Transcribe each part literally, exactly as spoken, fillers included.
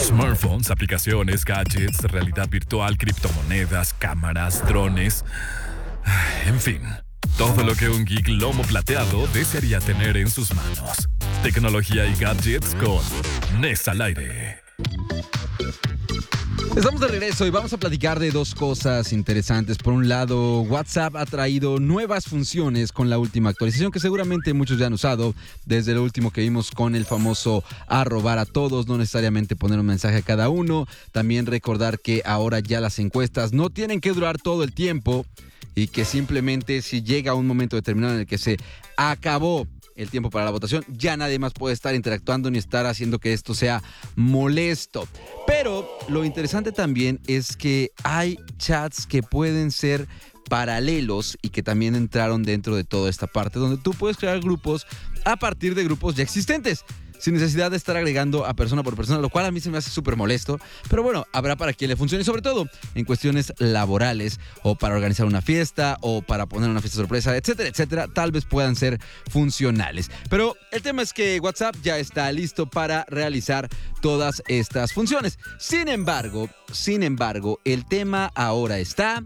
Smartphones, aplicaciones, gadgets, realidad virtual, criptomonedas, cámaras, drones. En fin, todo lo que un geek lomo plateado desearía tener en sus manos. Tecnología y gadgets con Nes al aire. Estamos de regreso y vamos a platicar de dos cosas interesantes. Por un lado, WhatsApp ha traído nuevas funciones con la última actualización que seguramente muchos ya han usado, desde lo último que vimos con el famoso arrobar a todos, no necesariamente poner un mensaje a cada uno. También recordar que ahora ya las encuestas no tienen que durar todo el tiempo y que simplemente si llega un momento determinado en el que se acabó el tiempo para la votación, ya nadie más puede estar interactuando ni estar haciendo que esto sea molesto. Pero lo interesante también es que hay chats que pueden ser paralelos y que también entraron dentro de toda esta parte, donde tú puedes crear grupos a partir de grupos ya existentes, sin necesidad de estar agregando a persona por persona, lo cual a mí se me hace súper molesto. Pero bueno, habrá para quien le funcione, sobre todo en cuestiones laborales o para organizar una fiesta o para poner una fiesta sorpresa, etcétera, etcétera. Tal vez puedan ser funcionales. Pero el tema es que WhatsApp ya está listo para realizar todas estas funciones. Sin embargo, sin embargo, el tema ahora está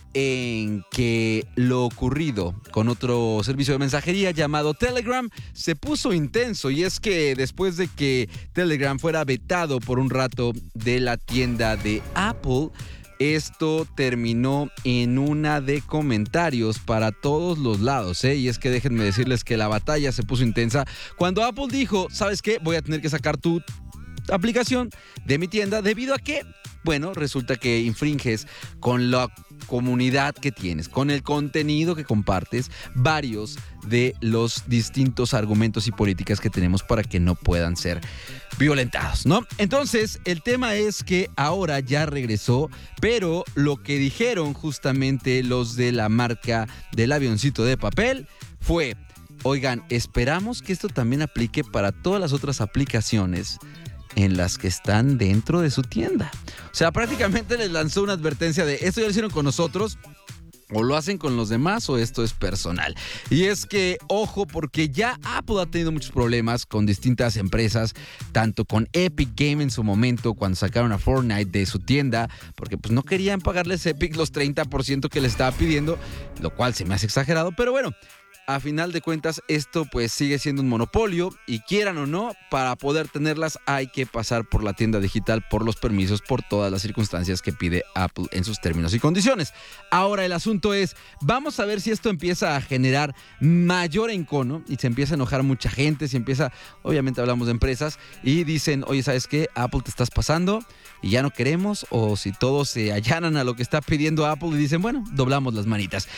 en que lo ocurrido con otro servicio de mensajería llamado Telegram se puso intenso, y es que después de que Telegram fuera vetado por un rato de la tienda de Apple, esto terminó en una de comentarios para todos los lados, ¿eh? Y es que déjenme decirles que la batalla se puso intensa cuando Apple dijo, ¿sabes qué? Voy a tener que sacar tu aplicación de mi tienda debido a que, bueno, resulta que infringes con la comunidad que tienes, con el contenido que compartes, varios de los distintos argumentos y políticas que tenemos para que no puedan ser violentados, ¿no? Entonces, el tema es que ahora ya regresó, pero lo que dijeron justamente los de la marca del avioncito de papel fue, oigan, esperamos que esto también aplique para todas las otras aplicaciones en las que están dentro de su tienda. O sea, prácticamente les lanzó una advertencia de esto ya lo hicieron con nosotros, o lo hacen con los demás, o esto es personal. Y es que, ojo, porque ya Apple ha tenido muchos problemas con distintas empresas, tanto con Epic Game en su momento, cuando sacaron a Fortnite de su tienda, porque pues no querían pagarles Epic los treinta por ciento que les estaba pidiendo, lo cual se me hace exagerado, pero bueno, a final de cuentas, esto pues sigue siendo un monopolio y quieran o no, para poder tenerlas hay que pasar por la tienda digital, por los permisos, por todas las circunstancias que pide Apple en sus términos y condiciones. Ahora el asunto es, vamos a ver si esto empieza a generar mayor encono y se empieza a enojar mucha gente, si empieza, obviamente hablamos de empresas y dicen, oye, ¿sabes qué? Apple te estás pasando y ya no queremos, o si todos se allanan a lo que está pidiendo Apple y dicen, bueno, doblamos las manitas.